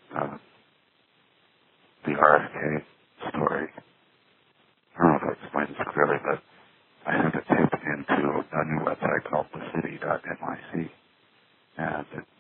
the RFK story. I don't know if I explained this clearly, but I sent a tip into a new website called thecity.nyc, and it